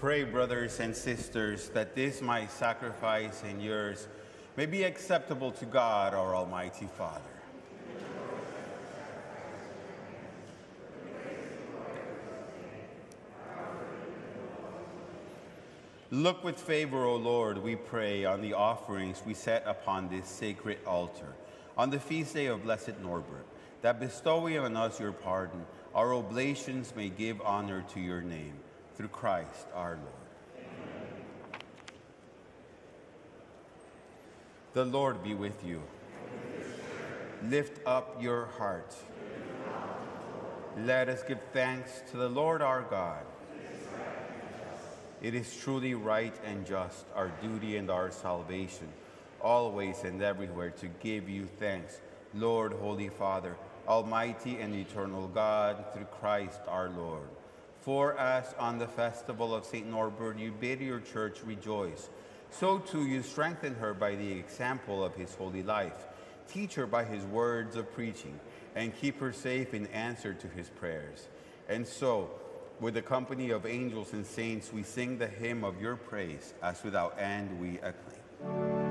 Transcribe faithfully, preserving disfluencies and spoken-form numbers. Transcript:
Pray, brothers and sisters, that this my sacrifice and yours may be acceptable to God, our Almighty Father. Look with favor, O Lord, we pray, on the offerings we set upon this sacred altar, on the feast day of Blessed Norbert, that bestowing on us your pardon, our oblations may give honor to your name, through Christ our Lord. Amen. The Lord be with you. Lift up your hearts. Let us give thanks to the Lord our God. It is truly right and just, our duty and our salvation, always and everywhere to give you thanks, Lord, Holy Father, Almighty and eternal God, through Christ our Lord. For as on the festival of Saint Norbert you bid your church rejoice, so too you strengthen her by the example of his holy life. Teach her by his words of preaching, and keep her safe in answer to his prayers. And so, with the company of angels and saints, we sing the hymn of your praise, as without end we acclaim.